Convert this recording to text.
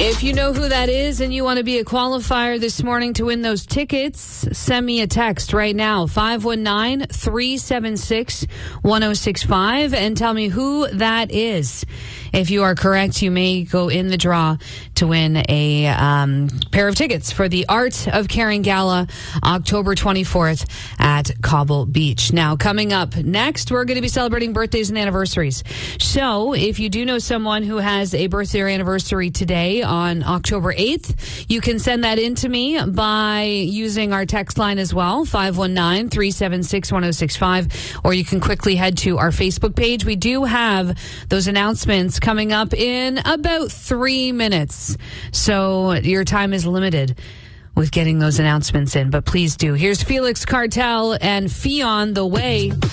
If you know who that is and you want to be a qualifier this morning to win those tickets, send me a text right now, 519-376-1065, and tell me who that is. If you are correct, you may go in the draw to win a pair of tickets for the Art of Caring Gala, October 24th at Cobble Beach. Now, coming up next, we're going to be celebrating birthdays and anniversaries. So, if you do know someone who has a birthday or anniversary today on October 8th, you can send that in to me by using our text line as well, 519-376-1065, or you can quickly head to our Facebook page. We do have those announcements coming up in about 3 minutes. So your time is limited with getting those announcements in, but please do. Here's Felix Cartel and Fionn The Way.